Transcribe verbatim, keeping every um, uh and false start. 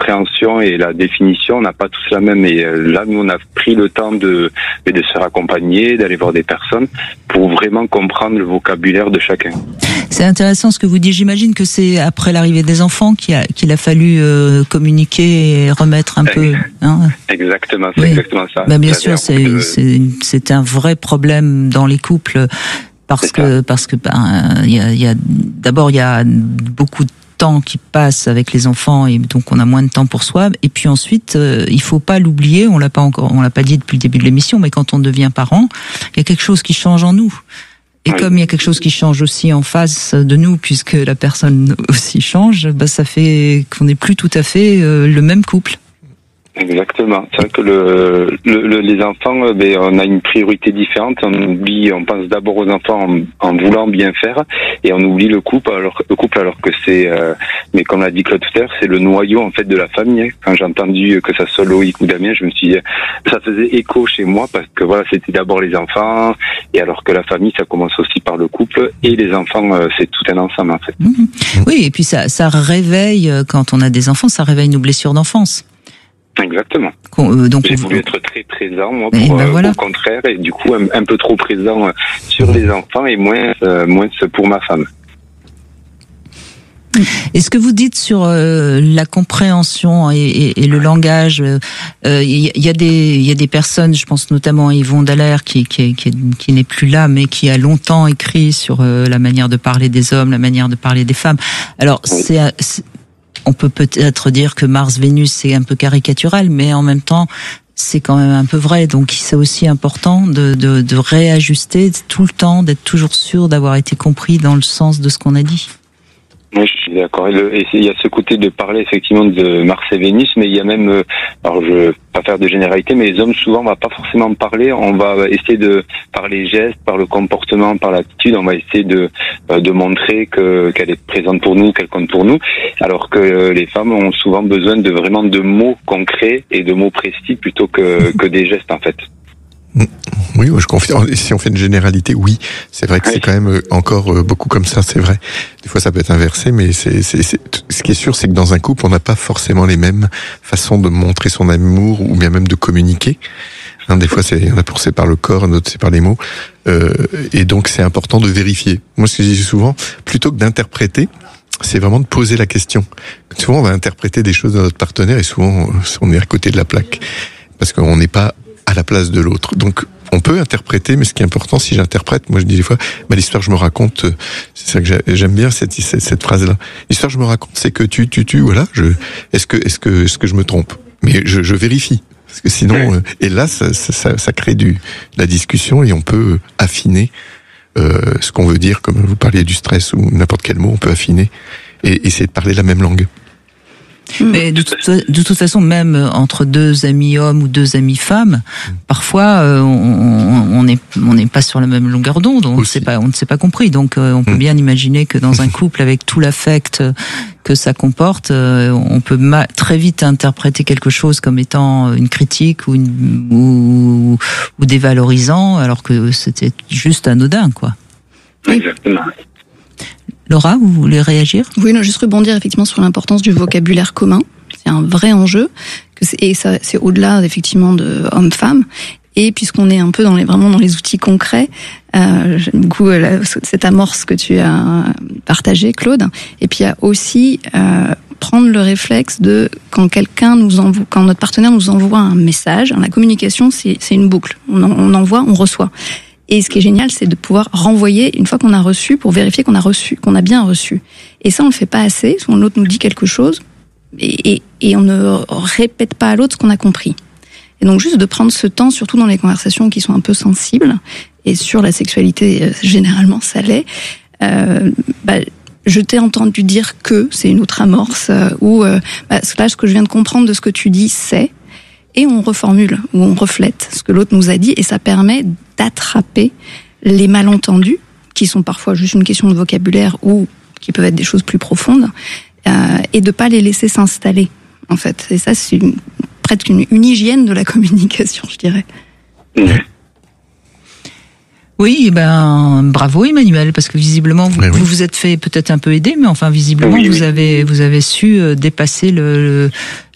compréhension et la définition, on n'a pas tous la même. Et là, nous, on a pris le temps de, de se faire accompagner, d'aller voir des personnes pour vraiment comprendre le vocabulaire de chacun. C'est intéressant ce que vous dites. J'imagine que c'est après l'arrivée des enfants qu'il a, qu'il a fallu euh, communiquer et remettre un peu. Hein. Exactement, c'est oui. exactement ça. Ben, bien sûr, c'est, de... c'est, c'est un vrai problème dans les couples parce c'est que ça. parce que ben il y a, y a d'abord il y a beaucoup de temps qui passe avec les enfants et donc on a moins de temps pour soi. Et puis ensuite, euh, il faut pas l'oublier. On l'a pas encore, on l'a pas dit depuis le début de l'émission, mais quand on devient parent, il y a quelque chose qui change en nous. Et oui. Comme il y a quelque chose qui change aussi en face de nous, puisque la personne aussi change, bah ça fait qu'on n'est plus tout à fait euh, le même couple. Exactement. C'est vrai que le, le, le les enfants, ben, on a une priorité différente. On oublie, on pense d'abord aux enfants en, en voulant bien faire, et on oublie le couple. Alors le couple, alors que c'est, euh, mais comme l'a dit Claude tout à l'heure, c'est le noyau en fait de la famille. Quand j'ai entendu que ça soit Loïc ou Damien, je me suis dit, ça faisait écho chez moi parce que voilà, c'était d'abord les enfants, et alors que la famille, ça commence aussi par le couple et les enfants, euh, c'est tout un ensemble en fait. Mmh. Oui, et puis ça, ça réveille quand on a des enfants, ça réveille nos blessures d'enfance. Exactement. Euh, donc j'ai vous... voulu être très présent, moi, pour, ben voilà. euh, au contraire, et du coup un, un peu trop présent sur les enfants et moins, euh, moins pour ma femme. Et ce que vous dites sur euh, la compréhension et, et, et le langage, il euh, y, y a des il y a des personnes, je pense notamment à Yvon Dallaire qui qui, qui qui n'est plus là, mais qui a longtemps écrit sur euh, la manière de parler des hommes, la manière de parler des femmes. Alors oui. c'est, c'est on peut peut-être dire que Mars-Vénus, c'est un peu caricatural, mais en même temps, c'est quand même un peu vrai. Donc, c'est aussi important de, de, de réajuster tout le temps, d'être toujours sûr d'avoir été compris dans le sens de ce qu'on a dit. Oui, je suis d'accord. Et, le, et il y a ce côté de parler effectivement de Mars et Vénus, mais il y a même, euh, alors je ne veux pas faire de généralité, mais les hommes souvent on va pas forcément parler, on va essayer de, par les gestes, par le comportement, par l'attitude, on va essayer de euh, de montrer que qu'elle est présente pour nous, qu'elle compte pour nous, alors que euh, les femmes ont souvent besoin de vraiment de mots concrets et de mots précis plutôt que que des gestes en fait. Oui, je confirme. Si on fait une généralité, oui, c'est vrai que oui. C'est quand même encore beaucoup comme ça, c'est vrai. Des fois, ça peut être inversé, mais c'est, c'est, c'est, ce qui est sûr, c'est que dans un couple, on n'a pas forcément les mêmes façons de montrer son amour ou bien même de communiquer. Hein, des fois, c'est, il y en a pour c'est par le corps, d'autres c'est par les mots. Euh, et donc, c'est important de vérifier. Moi, ce que je dis souvent, plutôt que d'interpréter, c'est vraiment de poser la question. Souvent, on va interpréter des choses de notre partenaire et souvent, on est à côté de la plaque. Parce qu'on n'est pas à la place de l'autre. Donc, on peut interpréter, mais ce qui est important, si j'interprète, moi je dis des fois, bah, l'histoire que je me raconte, c'est ça que j'aime bien cette, cette, cette phrase-là. L'histoire que je me raconte, c'est que tu, tu, tu, voilà, je, est-ce que, est-ce que, est-ce que je me trompe? Mais je, je vérifie. Parce que sinon, euh, et là, ça, ça, ça crée du, de la discussion et on peut affiner, euh, ce qu'on veut dire, comme vous parliez du stress ou n'importe quel mot, on peut affiner et essayer de parler la même langue. Mais de toute, de toute façon, même entre deux amis hommes ou deux amis femmes, parfois euh, on on n'est on n'est pas sur la même longueur d'onde, on ne s'est pas on ne s'est pas compris. Donc euh, on peut bien imaginer que dans un couple avec tout l'affect que ça comporte, euh, on peut ma- très vite interpréter quelque chose comme étant une critique ou une, ou, ou dévalorisant, alors que c'était juste anodin, quoi. Exactement. Laura, vous voulez réagir ? Oui, non, juste rebondir effectivement sur l'importance du vocabulaire commun. C'est un vrai enjeu, que c'est, et ça, c'est au-delà effectivement de homme-femme. Et puisqu'on est un peu dans les vraiment dans les outils concrets, euh, j'aime beaucoup la, cette amorce que tu as partagée, Claude. Et puis il y a aussi euh, prendre le réflexe de quand quelqu'un nous envoie, quand notre partenaire nous envoie un message. La communication, c'est, c'est une boucle. On, en, on envoie, on reçoit. Et ce qui est génial, c'est de pouvoir renvoyer une fois qu'on a reçu pour vérifier qu'on a reçu, qu'on a bien reçu. Et ça, on le fait pas assez. Souvent, l'autre nous dit quelque chose et, et, et on ne répète pas à l'autre ce qu'on a compris. Et donc, juste de prendre ce temps, surtout dans les conversations qui sont un peu sensibles, et sur la sexualité, euh, généralement, ça l'est, euh, bah, je t'ai entendu dire que, c'est une autre amorce, euh, ou euh, bah, là, ce que je viens de comprendre de ce que tu dis, c'est... Et on reformule, ou on reflète ce que l'autre nous a dit, et ça permet d'attraper les malentendus, qui sont parfois juste une question de vocabulaire, ou qui peuvent être des choses plus profondes, euh, et de pas les laisser s'installer, en fait. Et ça, c'est une, presque une, une hygiène de la communication, je dirais. Oui, ben bravo Emmanuel, parce que visiblement vous, oui, oui. vous vous êtes fait peut-être un peu aider, mais enfin visiblement oui, vous oui. avez vous avez su dépasser le, le